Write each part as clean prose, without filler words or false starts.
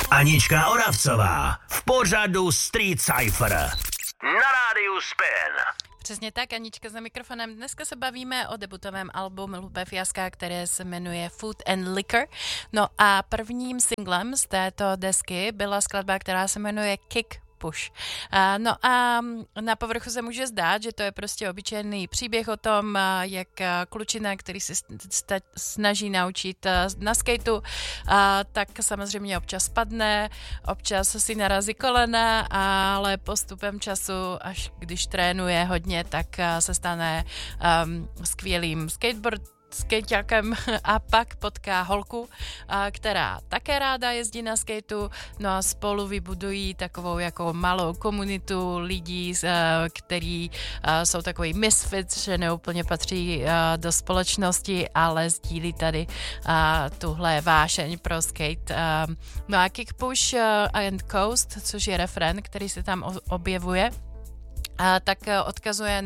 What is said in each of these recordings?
Anička Oravcová v pořadu Street Cypher na rádiu Spin. Přesně tak, Anička za mikrofonem. Dneska se bavíme o debutovém albu Lupe Fiasca, které se jmenuje Food and Liquor. No a prvním singlem z této desky byla skladba, která se jmenuje Kick Push. No a na povrchu se může zdát, že to je prostě obyčejný příběh o tom, jak klučina, který se snaží naučit na skateu, tak samozřejmě občas spadne, občas si narazí kolena, ale postupem času, až když trénuje hodně, tak se stane skvělým skejťákem a pak potká holku, která také ráda jezdí na skateu, no a spolu vybudují takovou jako malou komunitu lidí, který jsou takový misfits, že neúplně patří do společnosti, ale sdílí tady tuhle vášeň pro skate. No a Kick Push and Coast, což je refrén, který se tam objevuje, tak odkazuje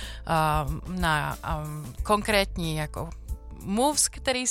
na konkrétní jako moves,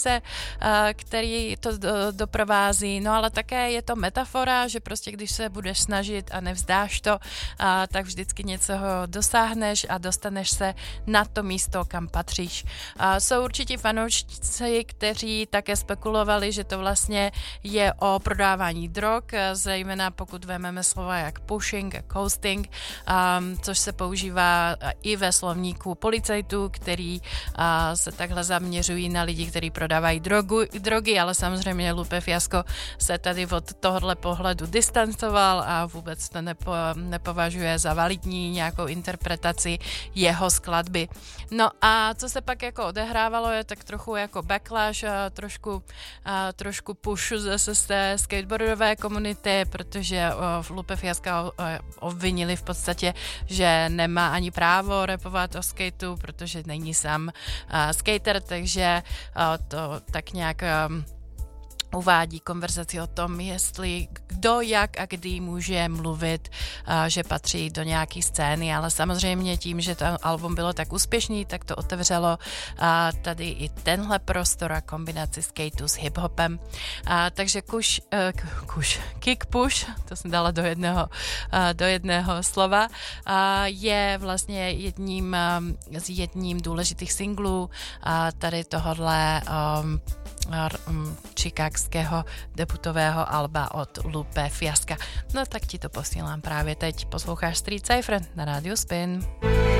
který to doprovází, no ale také je to metafora, že prostě když se budeš snažit a nevzdáš to, tak vždycky něco dosáhneš a dostaneš se na to místo, kam patříš. Jsou určitě fanoušci, kteří také spekulovali, že to vlastně je o prodávání drog, zejména pokud vezmeme slova jak pushing a coasting, což se používá i ve slovníku policajtů, který se takhle zaměřují na lidi, kteří prodávají drogy, ale samozřejmě Lupe Fiasco se tady od tohohle pohledu distancoval a vůbec to nepovažuje za validní nějakou interpretaci jeho skladby. No a co se pak jako odehrávalo, je tak trochu jako backlash, trošku pushu zase z té skateboardové komunity, protože Lupe Fiasca obvinili v podstatě, že nemá ani právo rapovat o skateu, protože není sám skater, takže to tak nějak uvádí konverzaci o tom, jestli kdo, jak a kdy může mluvit, že patří do nějaké scény, ale samozřejmě tím, že to album bylo tak úspěšný, tak to otevřelo tady i tenhle prostor a kombinaci skateu s hip-hopem. Takže Kick Push, to jsem dala do jedného slova, je vlastně jedním důležitých singlů tady tohodle chicagského debutového alba od Lupe Fiasca. No tak ti to posílám právě teď. Posloucháš Street Cypher na rádiu Spin.